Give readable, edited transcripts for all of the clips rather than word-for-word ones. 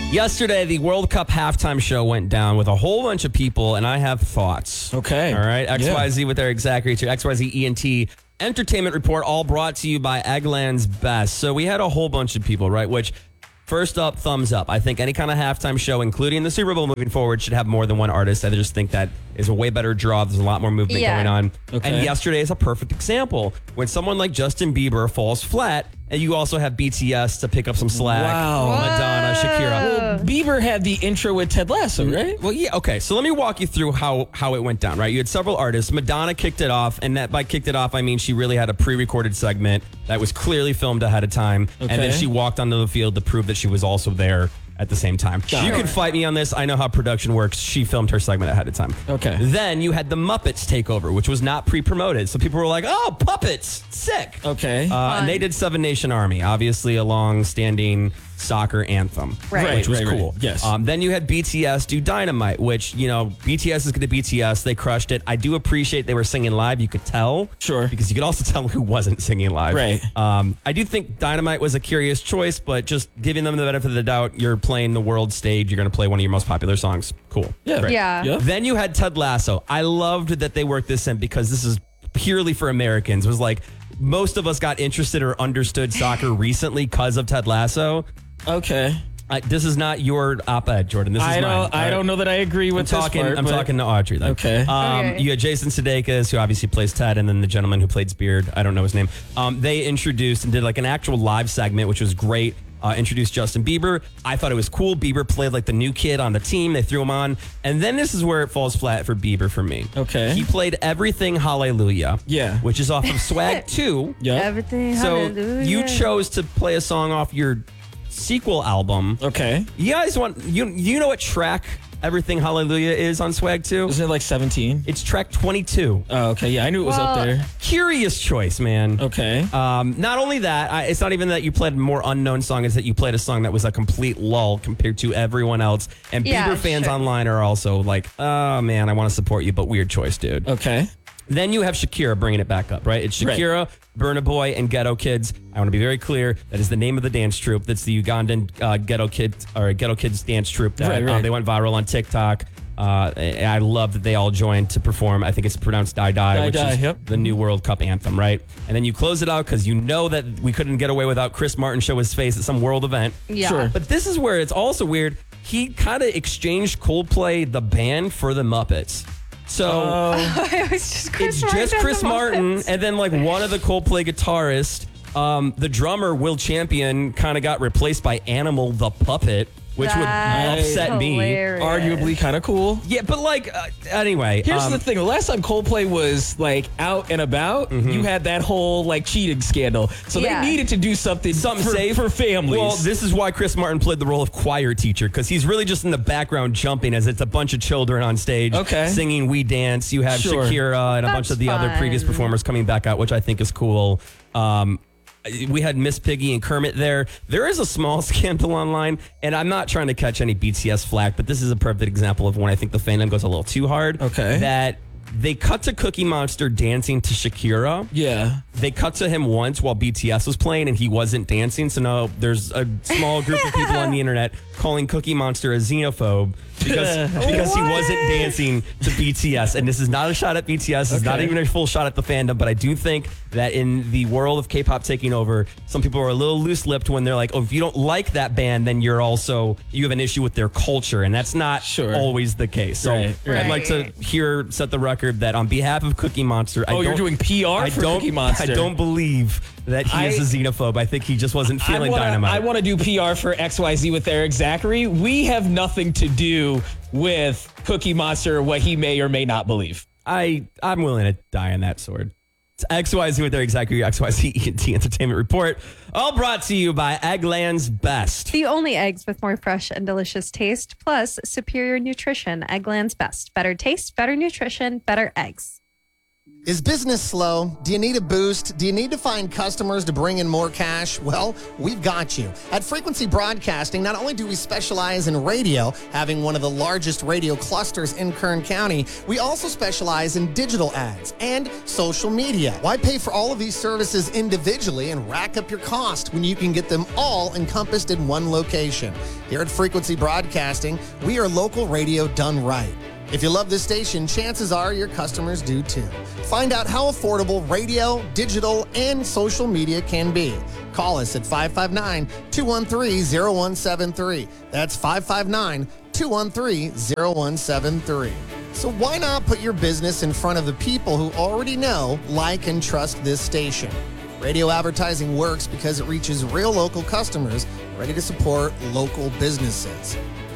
Yesterday, the World Cup halftime show went down with a whole bunch of people, and I have thoughts. Okay. All right. XYZ with Eric Zachary to XYZ ENT Entertainment Report, all brought to you by Eggland's Best. So we had a whole bunch of people, right? Which, first up, thumbs up. I think any kind of halftime show, including the Super Bowl moving forward, should have more than one artist. I just think that is a way better draw. There's a lot more movement going on. Okay. And yesterday is a perfect example. When someone like Justin Bieber falls flat, and you also have BTS to pick up some slack. Wow. Madonna, Shakira. Well, Bieber had the intro with Ted Lasso, right? Well, yeah, okay. So let me walk you through how it went down, right? You had several artists. Madonna kicked it off, and that by kicked it off, I mean she really had a pre-recorded segment that was clearly filmed ahead of time, and then she walked onto the field to prove that she was also there at the same time. You can fight me on this. I know how production works. She filmed her segment ahead of time. Okay. Then you had the Muppets take over, which was not pre-promoted. So people were like, oh, puppets, sick. Okay. And they did Seven Nation Army, obviously a long-standing soccer anthem, which was cool. Right. Yes. Then you had BTS do Dynamite, which, you know, BTS is going to BTS. They crushed it. I do appreciate they were singing live. You could tell. Sure. Because you could also tell who wasn't singing live. Right. I do think Dynamite was a curious choice, but just giving them the benefit of the doubt, you're playing the world stage. You're going to play one of your most popular songs. Cool. Yeah. Great. Yeah. Then you had Ted Lasso. I loved that they worked this in because this is purely for Americans. It was like most of us got interested or understood soccer recently because of Ted Lasso. Okay. This is not your op-ed, Jordan. This is mine. I don't know that I agree with this part. I'm talking to Audrey then. Okay. You had Jason Sudeikis, who obviously plays Ted, and then the gentleman who played Beard. I don't know his name. They introduced and did like an actual live segment, which was great. Introduced Justin Bieber. I thought it was cool. Bieber played like the new kid on the team. They threw him on. And then this is where it falls flat for Bieber for me. Okay. He played Everything Hallelujah. Yeah. Which is off of Swag 2. Yeah. Everything. So Hallelujah. you chose to play a song off your sequel album. Okay. You guys want you know what track Everything Hallelujah is on Swag 2? Isn't it like 17? It's track 22. Oh, okay. Yeah, I knew it was up there. Curious choice, man. Okay. Not only that, it's not even that you played a more unknown song, it's that you played a song that was a complete lull compared to everyone else. And Bieber fans online are also like, oh man, I want to support you, but weird choice, dude. Okay. Then you have Shakira bringing it back up, right? It's Shakira, Burna Boy, and Ghetto Kids. I want to be very clear. That is the name of the dance troupe. That's the Ugandan Ghetto Kids dance troupe. That, they went viral on TikTok. I love that they all joined to perform. I think it's pronounced Die Die, which is the new World Cup anthem, right? And then you close it out because you know that we couldn't get away without Chris Martin show his face at some world event. Yeah. Sure. But this is where it's also weird. He kind of exchanged Coldplay, the band, for the Muppets. So It was just Chris it's Martin just and Chris the Martin, Muppets. and then like one of the Coldplay guitarists, the drummer Will Champion, kind of got replaced by Animal the Puppet, which would upset me. Arguably kind of cool. Yeah, but like anyway. Here's the thing. The last time Coldplay was like out and about, you had that whole like cheating scandal. So they needed to do something safe for families. Well, this is why Chris Martin played the role of choir teacher, because he's really just in the background jumping as it's a bunch of children on stage singing We Dance. You have Shakira and a bunch of the other previous performers coming back out, which I think is cool. We had Miss Piggy and Kermit there. There is a small scandal online, and I'm not trying to catch any BTS flack, but this is a perfect example of when I think the fandom goes a little too hard. Okay. That they cut to Cookie Monster dancing to Shakira. Yeah. They cut to him once while BTS was playing, and he wasn't dancing. So now there's a small group of people on the internet calling Cookie Monster a xenophobe because he wasn't dancing to BTS. And this is not a shot at BTS. It's not even a full shot at the fandom. But I do think that in the world of K-pop taking over, some people are a little loose-lipped when they're like, oh, if you don't like that band, then you have an issue with their culture. And that's not always the case. So I'd like to set the record that on behalf of Cookie Monster, you're doing PR for Cookie Monster. I don't believe that he is a xenophobe. I think he just wasn't feeling Dynamite. I want to do PR for XYZ with Eric Zachary. We have nothing to do with Cookie Monster or what he may or may not believe. I'm willing to die on that sword. It's XYZ with Eric Zachary, XYZ ENT Entertainment Report. All brought to you by Eggland's Best. The only eggs with more fresh and delicious taste, plus superior nutrition. Eggland's Best. Better taste, better nutrition, better eggs. Is business slow? Do you need a boost? Do you need to find customers to bring in more cash? Well, we've got you. At Frequency Broadcasting, not only do we specialize in radio, having one of the largest radio clusters in Kern County, we also specialize in digital ads and social media. Why pay for all of these services individually and rack up your cost when you can get them all encompassed in one location? Here at Frequency Broadcasting, we are local radio done right. If you love this station, chances are your customers do too. Find out how affordable radio, digital, and social media can be. Call us at 559-213-0173. That's 559-213-0173. So why not put your business in front of the people who already know, like, and trust this station? Radio advertising works because it reaches real local customers ready to support local businesses.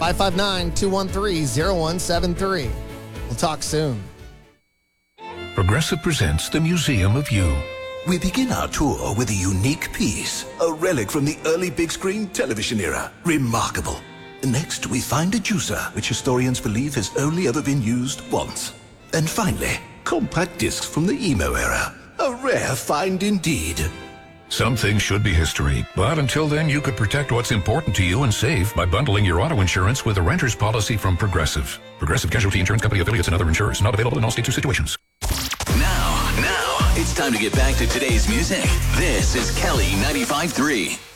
559-213-0173. We'll talk soon. Progressive presents the Museum of You. We begin our tour with a unique piece, a relic from the early big screen television era. Remarkable. Next, we find a juicer, which historians believe has only ever been used once. And finally, compact discs from the emo era. A rare find indeed. Some things should be history, but until then, you could protect what's important to you and save by bundling your auto insurance with a renter's policy from Progressive. Progressive Casualty Insurance Company affiliates and other insurers. Not available in all states or situations. Now, it's time to get back to today's music. This is Kelly 95.3.